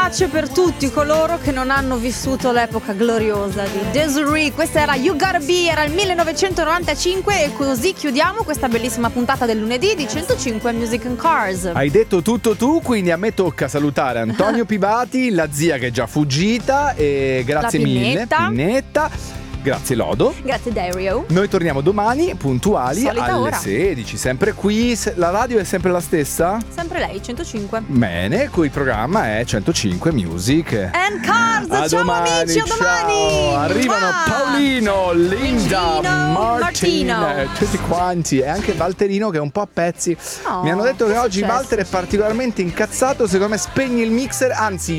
abbraccio per tutti coloro che non hanno vissuto l'epoca gloriosa di Desiree. Questa era You Gotta Be, era il 1995 e così chiudiamo questa bellissima puntata del lunedì di 105 Music and Cars. Hai detto tutto tu, quindi a me tocca salutare Antonio Pivati, la zia che è già fuggita, e grazie mille Pinnetta. Grazie Lodo. Grazie Dario. Noi torniamo domani puntuali Solita alle ora. 16, sempre qui. La radio è sempre la stessa? Sempre lei, 105. Bene, cui programma è 105 Music And Cars. A ciao domani, amici, a domani. ciao. Arrivano Paolino, Linda, Martin, tutti quanti, e anche Valterino che è un po' a pezzi. Oh, mi hanno detto che oggi successo? Walter è particolarmente incazzato. Secondo me spegne il mixer, anzi